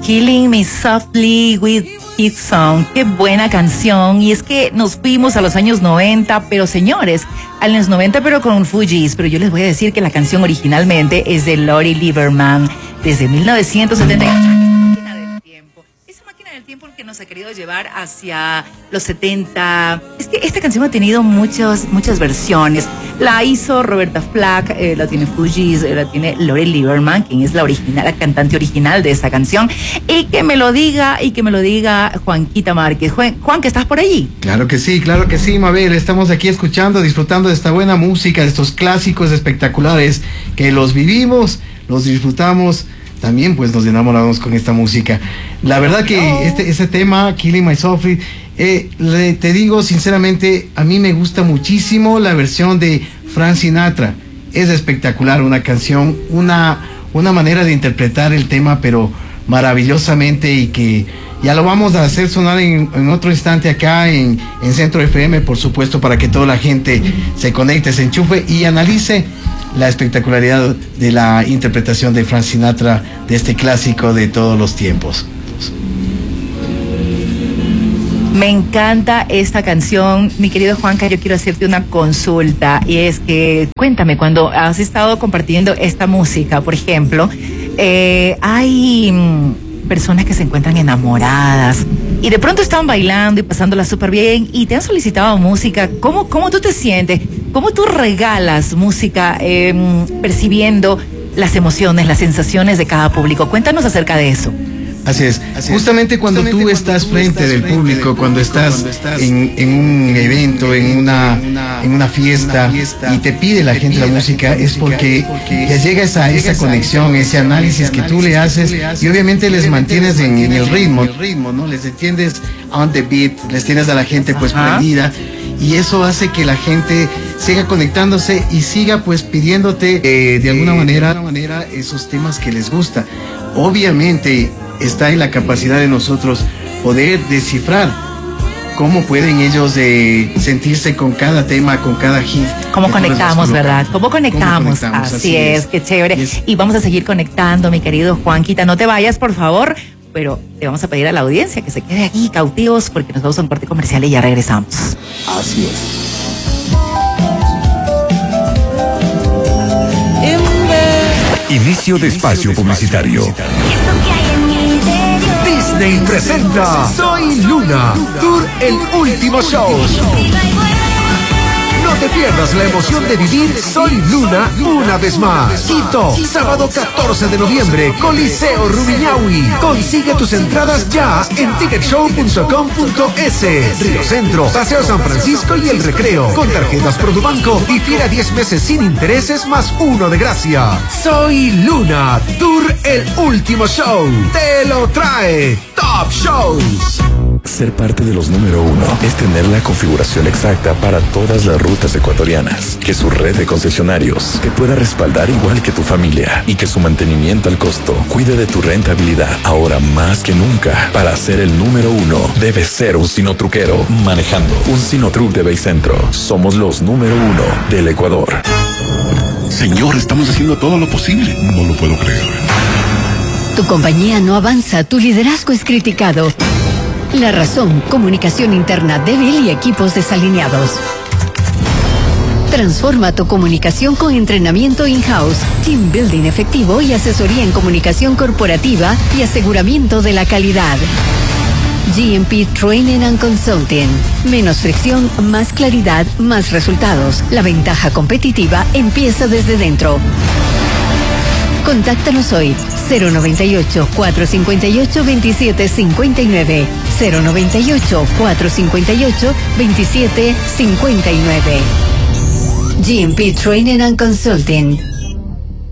Killing Me Softly with His Song. Qué buena canción. Y es que nos fuimos a los años 90, pero señores, a los 90 pero con Fugees. Pero yo les voy a decir que la canción originalmente es de Lori Lieberman desde 1978. Esa máquina del tiempo que nos ha querido llevar hacia los 70. Es que esta canción ha tenido muchas versiones. La hizo Roberta Flack, la tiene Fugees, la tiene Lori Lieberman, quien es la cantante original de esta canción. Y que me lo diga Juanquita Márquez. Juan, que estás por allí. Claro que sí, Mabel. Estamos aquí escuchando, disfrutando de esta buena música, de estos clásicos espectaculares que los vivimos, los disfrutamos. También pues nos enamoramos con esta música. La verdad que este tema, Killing Me Softly, te digo sinceramente, a mí me gusta muchísimo la versión de Frank Sinatra. Es espectacular, una canción, una manera de interpretar el tema, pero maravillosamente, y que ya lo vamos a hacer sonar en otro instante acá en Centro FM, por supuesto, para que toda la gente se conecte, se enchufe y analice la espectacularidad de la interpretación de Frank Sinatra de este clásico de todos los tiempos. Me encanta esta canción. Mi querido Juanca, yo quiero hacerte una consulta, y es que cuéntame, cuando has estado compartiendo esta música, por ejemplo, hay personas que se encuentran enamoradas y de pronto están bailando y pasándola súper bien y te han solicitado música. ¿Cómo tú te sientes? ¿Cómo tú regalas música percibiendo las emociones, las sensaciones de cada público? Cuéntanos acerca de eso. Así es. Justamente cuando tú estás frente del público, cuando estás en un evento, en una fiesta, y te pide la gente la música, es porque ya llega esa conexión, ese análisis que tú le haces, y obviamente les mantienes en el ritmo, ¿no? Les entiendes on the beat, les tienes a la gente pues prendida, y eso hace que la gente siga conectándose y siga pues pidiéndote de alguna manera esos temas que les gusta. Obviamente está en la capacidad de nosotros poder descifrar cómo pueden ellos sentirse con cada tema, con cada hit. ¿Cómo conectamos, verdad? ¿Cómo conectamos? Así es, qué chévere. Y vamos a seguir conectando, mi querido Juanquita. No te vayas, por favor, pero le vamos a pedir a la audiencia que se quede aquí cautivos, porque nos vamos a un corte comercial y ya regresamos. Así es. Inicio de espacio publicitario. Disney presenta Soy Luna, Tour El Último Show. No te pierdas la emoción de vivir Soy Luna una vez más. Quito, sábado 14 de noviembre, Coliseo Rumiñahui. Consigue tus entradas ya en ticketshow.com.es. Río Centro, Paseo San Francisco y El Recreo. Con tarjetas Produbanco y fiera 10 meses sin intereses más 1 de gracia. Soy Luna, Tour El Último Show. Te lo trae Top Shows. Ser parte de los número 1 es tener la configuración exacta para todas las rutas ecuatorianas, que su red de concesionarios te pueda respaldar igual que tu familia y que su mantenimiento al costo cuide de tu rentabilidad. Ahora más que nunca, para ser el número 1, debes ser un sinotruquero manejando un Sinotruc de Baycentro. Somos los número 1 del Ecuador. Señor, estamos haciendo todo lo posible. No lo puedo creer. Tu compañía no avanza, tu liderazgo es criticado. La razón, comunicación interna débil y equipos desalineados. Transforma tu comunicación con entrenamiento in-house, team building efectivo y asesoría en comunicación corporativa y aseguramiento de la calidad. GMP Training and Consulting. Menos fricción, más claridad, más resultados. La ventaja competitiva empieza desde dentro. Contáctanos hoy, 098-458-2759, 098-458-2759. GMP Training and Consulting.